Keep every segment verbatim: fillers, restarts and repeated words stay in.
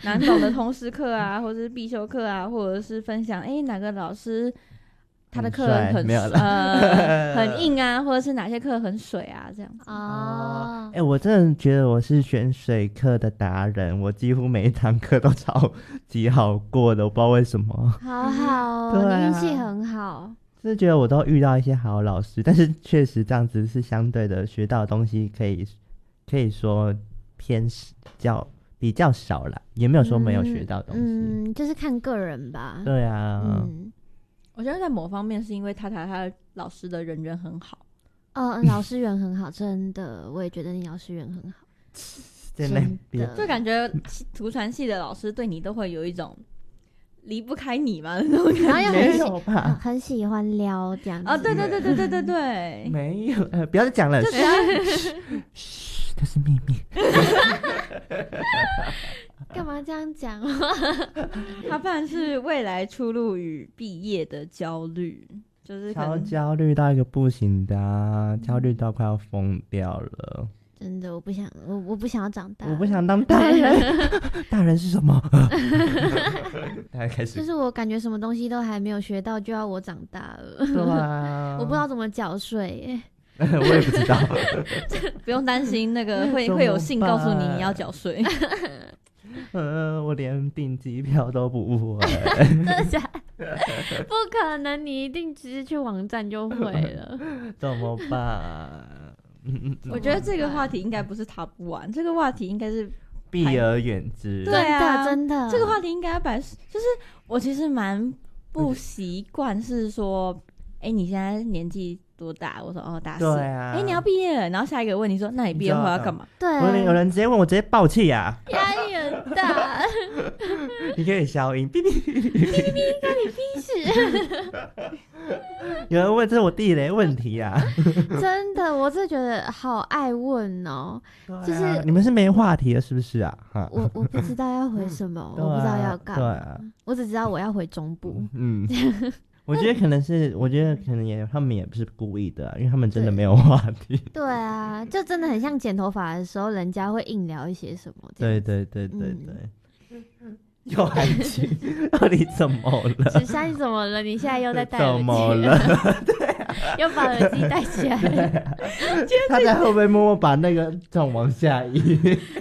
难懂的通识课啊，或者是必修课啊，或者是分享哎、欸、哪个老师他的课很呃很硬啊，或者是哪些课很水啊，这样子。 哦，哎、欸，我真的觉得我是选水课的达人，我几乎每一堂课都超级好过的，我不知道为什么。 好好哦，啊、你运气很好。 就是觉得我都遇到一些好老师，但是确实这样子是相对的学到的东西可以可以说偏较比较少啦，也没有说没有学到东西。 嗯，嗯就是看个人吧。 对啊。 嗯。 我觉得在某方面是因为他他他老师的人缘很好， 哦，老师缘很好，真的，我也觉得你老师缘很好， 真的， 就感觉图传系的老师对你都会有一种离不开你嘛那种感觉， 然后又很喜很很喜欢撩这样子。 啊，对对对对对对对， 没有，呃、不要再讲了，嘘，这是秘密。 干嘛这样讲？ 他办是未来出路与毕业的焦虑，就是超焦虑到一个不行的、啊，焦虑到快要疯掉了。 真的，我不想，我我不想要长大， 我不想当大人。大人是什么？大家开始， 就是我感觉什么东西都还没有学到，就要我长大了。 对啊， 我不知道怎么缴税耶。 我也不知道。 不用担心，那个会会有信告诉你你要缴税。 呃，我连订机票都不会。 真的假的？不可能，你一定直接去网站就会了。 怎么办？ 我觉得这个话题应该不是Top One，这个话题应该是避而远之。 对啊， 真的， 这个话题应该摆，就是我其实蛮不习惯，是说，哎、欸，你现在年纪多大？我说哦，大四。对啊。哎、欸，你要毕业了，然后下一个问题说，那你毕业后要干嘛？ 对。 我有人直接问我，直接爆气啊！ 压力很大。 你可以消音，哔哔哔哔哔哔哔，关你屁事！ 有人问，这是我地雷问题啊！ 真的，我是觉得好爱问哦、喔，就是、 啊、你们是没话题了，是不是啊？ 我我不知道要回什么，啊、我不知道要干嘛、啊，我只知道我要回中部。 嗯。我觉得可能是，我觉得可能也他们也不是故意的、啊，因为他们真的没有话题。 对啊，就真的很像剪头发的时候，人家会硬聊一些什么。 对对对对对。嗯、又安静，到底怎么了？ 芷珊，你怎么了？你现在又在戴耳机？ 怎么了？对、啊， 又把耳机戴起来。 啊、他在会不会默默把那个状往下移？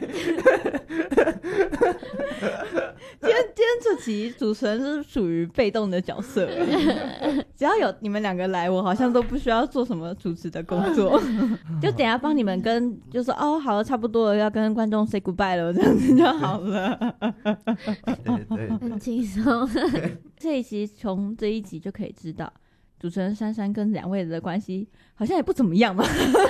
今天今天这集主持人是属于被动的角色，只要有你们两个来，我好像都不需要做什么主持的工作，就等一下帮你们跟就说哦，好了，差不多了，要跟观众 say goodbye 了，这样子就好了。 对对对， 很轻松。 这一集从这一集就可以知道，主持人珊珊跟两位的关系好像也不怎么样嘛。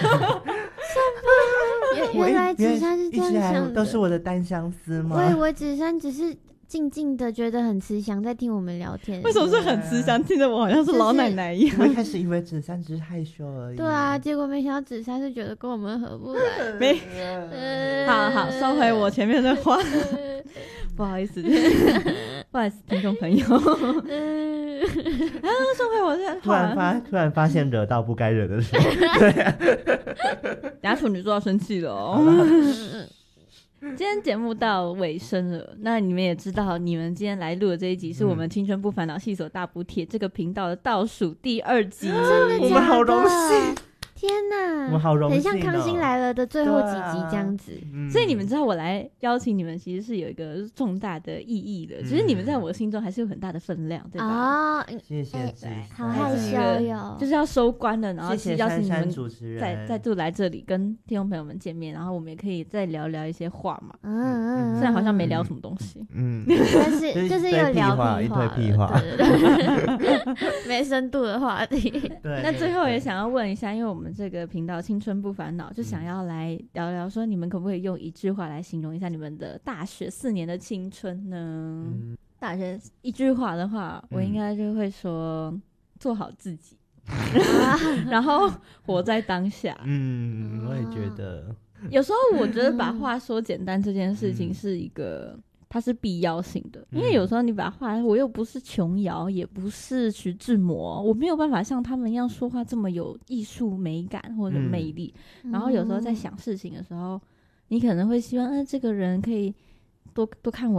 原来芷珊是这样想的， 都是我的单相思吗？ 我以为芷珊只是静静的觉得很慈祥，在听我们聊天。 为什么是很慈祥？听着我好像是老奶奶一样。 我一开始以为芷珊只是害羞而已。 对啊，结果没想到芷珊是觉得跟我们合不来。 没，呃、好好收回我前面的话。不好意思，不好意思，听众朋友。啊，收回我这突然发突然发现惹到不该惹的事。对啊。 等下处女座要生气了哦。今天节目到尾声了，那你们也知道，你们今天来录的这一集是我们青春不烦恼系所大补帖这个频道的倒数第二集， 真的假的？ 我们好荣幸。 天哪， 我们好荣幸、哦， 很像康熙来了的最后几集这样子、 啊嗯、所以你们知道我来邀请你们其实是有一个重大的意义的，其实、嗯、你们在我心中还是有很大的分量，对吧？ 哦， 谢谢芷珊， 好害羞哟， 就是要收官了，然后是邀请你们主持人再再度来这里跟听众朋友们见面，然后我们也可以再聊聊一些话嘛。 嗯嗯， 虽然好像没聊什么东西， 嗯，但是就是又聊屁话，一堆屁话， 对对对，没深度的话题。 对， 那最后也想要问一下，因为我们这个频道青春不烦恼，就想要来聊聊说，你们可不可以用一句话来形容一下你们的大学四年的青春呢？嗯、大学一句话的话，我应该就会说、嗯、做好自己，然后活在当下。 嗯，我也觉得。 有时候我觉得把话说简单这件事情是一个。嗯它是必要性的，因为有时候你把话，我又不是琼瑶，也不是徐志摩，我没有办法像他们一样说话这么有艺术美感或者魅力、嗯。然后有时候在想事情的时候，你可能会希望，嗯、呃，这个人可以多多看我